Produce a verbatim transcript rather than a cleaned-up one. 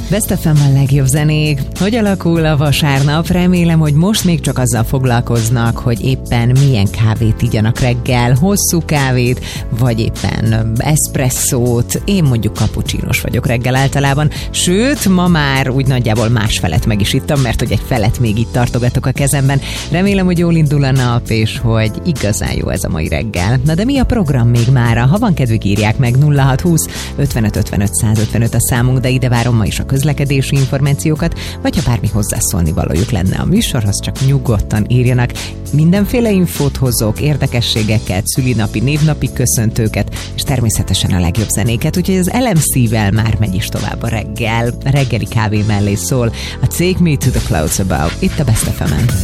Best ef em a legjobb zenék. Hogy alakul a vasárnap? Remélem, hogy most még csak azzal foglalkoznak, hogy éppen milyen kávét igyanak reggel, hosszú kávét, vagy éppen eszpresszót. Én mondjuk kapucsinos vagyok reggel általában, sőt, ma már úgy nagyjából más felet meg is ittam, mert hogy egy felet még itt tartogatok a kezemben. Remélem, hogy jól indul a nap, és hogy igazán jó ez a mai reggel. Na de mi a program még mára? Ha van kedvük, írják meg nulla hat húsz ötvenöt ötvenöt százötvenöt a számunk, de ide várom ma is a közlekedési információkat, vagy ha bármi hozzászólni valójuk lenne a műsorhoz, csak nyugodtan írjanak. Mindenféle infót hozok, érdekességeket, szülinapi, névnapi köszöntőket, és természetesen a legjobb zenéket, úgyhogy az el em cé-vel már megy is tovább a reggel. A reggeli kávé mellé szól a Take Me to the Clouds Above, itt a Best ef em-en.